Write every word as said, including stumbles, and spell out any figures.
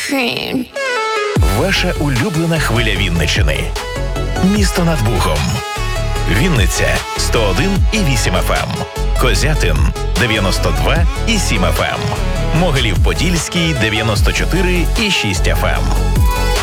cream. Ваша улюблена хвиля Вінниччини. Місто над Бугом. Вінниця сто один і вісім еф ем. Козятин дев'яносто два і сім еф ем. Могилів-Подільський дев'яносто чотири і шість еф ем.